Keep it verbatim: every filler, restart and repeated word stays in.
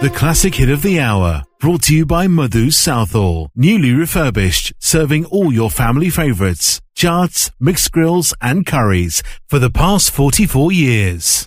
The classic hit of the hour, brought to you by Madhu's Southall. Newly refurbished, serving all your family favourites. Chaats, mixed grills and curries for the past forty-four years.